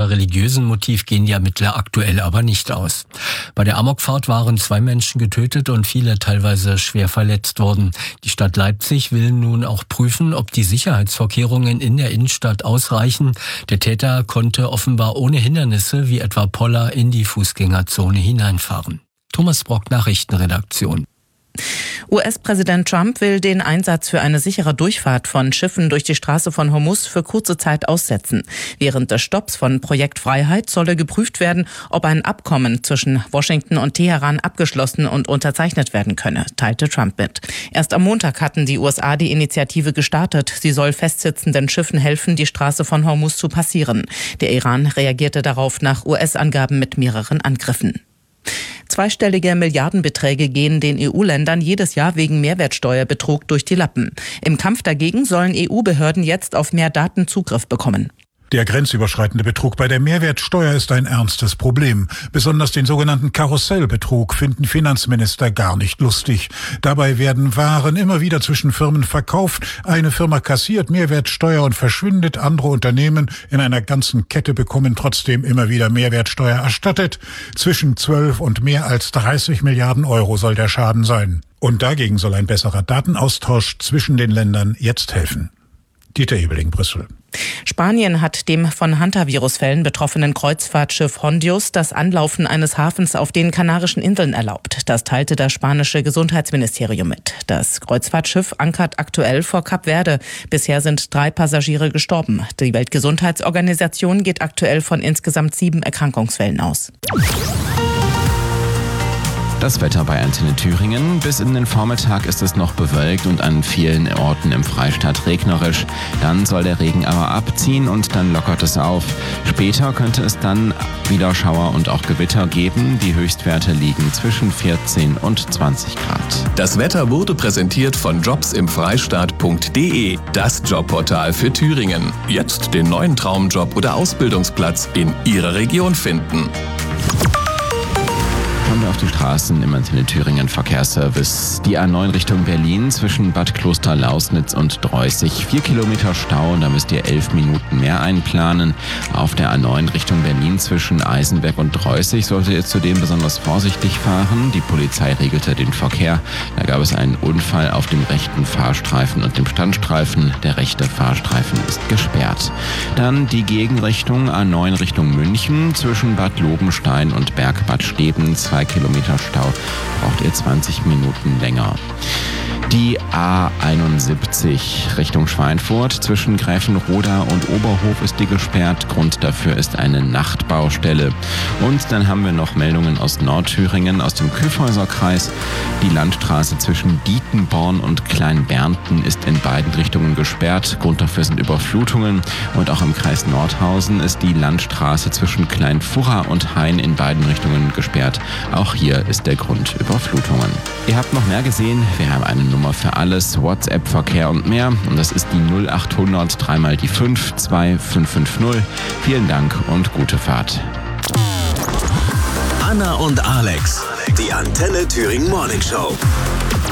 religiösen Motiv gehen die Ermittler aktuell aber nicht aus. Bei der Amokfahrt waren 2 Menschen getötet und viele teilweise schwer verletzt worden. Die Stadt Leipzig will nun auch prüfen, ob die Sicherheitsvorkehrungen in der Innenstadt ausreichen. Der Täter konnte offenbar ohne Hindernisse wie etwa Poller in die Fußgängerzone hineinfahren. Thomas Brock, Nachrichtenredaktion. US-Präsident Trump will den Einsatz für eine sichere Durchfahrt von Schiffen durch die Straße von Hormuz für kurze Zeit aussetzen. Während des Stopps von Projekt Freiheit solle geprüft werden, ob ein Abkommen zwischen Washington und Teheran abgeschlossen und unterzeichnet werden könne, teilte Trump mit. Erst am Montag hatten die USA die Initiative gestartet. Sie soll festsitzenden Schiffen helfen, die Straße von Hormuz zu passieren. Der Iran reagierte darauf nach US-Angaben mit mehreren Angriffen. Zweistellige Milliardenbeträge gehen den EU-Ländern jedes Jahr wegen Mehrwertsteuerbetrug durch die Lappen. Im Kampf dagegen sollen EU-Behörden jetzt auf mehr Daten Zugriff bekommen. Der grenzüberschreitende Betrug bei der Mehrwertsteuer ist ein ernstes Problem. Besonders den sogenannten Karussellbetrug finden Finanzminister gar nicht lustig. Dabei werden Waren immer wieder zwischen Firmen verkauft. Eine Firma kassiert Mehrwertsteuer und verschwindet. Andere Unternehmen in einer ganzen Kette bekommen trotzdem immer wieder Mehrwertsteuer erstattet. Zwischen 12 und mehr als 30 Milliarden Euro soll der Schaden sein. Und dagegen soll ein besserer Datenaustausch zwischen den Ländern jetzt helfen. Dieter Ebeling, Brüssel. Spanien hat dem von Hantavirus-Fällen betroffenen Kreuzfahrtschiff Hondius das Anlaufen eines Hafens auf den Kanarischen Inseln erlaubt. Das teilte das spanische Gesundheitsministerium mit. Das Kreuzfahrtschiff ankert aktuell vor Kap Verde. Bisher sind 3 Passagiere gestorben. Die Weltgesundheitsorganisation geht aktuell von insgesamt 7 Erkrankungsfällen aus. Das Wetter bei Antenne Thüringen. Bis in den Vormittag ist es noch bewölkt und an vielen Orten im Freistaat regnerisch. Dann soll der Regen aber abziehen und dann lockert es auf. Später könnte es dann wieder Schauer und auch Gewitter geben. Die Höchstwerte liegen zwischen 14 und 20 Grad. Das Wetter wurde präsentiert von jobsimfreistaat.de, das Jobportal für Thüringen. Jetzt den neuen Traumjob oder Ausbildungsplatz in Ihrer Region finden. Schauen wir auf die Straßen im Antenne Thüringen Verkehrsservice. Die A9 Richtung Berlin zwischen Bad Kloster-Lausnitz und Dreußig. 4 Kilometer Stau und da müsst ihr 11 Minuten mehr einplanen. Auf der A9 Richtung Berlin zwischen Eisenberg und Dreußig solltet ihr zudem besonders vorsichtig fahren. Die Polizei regelte den Verkehr. Da gab es einen Unfall auf dem rechten Fahrstreifen und dem Standstreifen. Der rechte Fahrstreifen ist gesperrt. Dann die Gegenrichtung A9 Richtung München zwischen Bad Lobenstein und Bergbad Steben. 2 Kilometer Stau, braucht ihr 20 Minuten länger. Die A71 Richtung Schweinfurt zwischen Gräfenroda und Oberhof ist die gesperrt. Grund dafür ist eine Nachtbaustelle. Und dann haben wir noch Meldungen aus Nordthüringen, aus dem Kyffhäuserkreis. Die Landstraße zwischen Dietenborn und Kleinbernten ist in beiden Richtungen gesperrt. Grund dafür sind Überflutungen. Und auch im Kreis Nordhausen ist die Landstraße zwischen Kleinfurra und Hain in beiden Richtungen gesperrt. Auch hier ist der Grund Überflutungen. Ihr habt noch mehr gesehen. Wir haben eine Nummer für alles, WhatsApp, Verkehr und mehr. Und das ist die 0800 3 mal die 5 2550. Vielen Dank und gute Fahrt. Anna und Alex, die Antenne Thüringen Morning Show.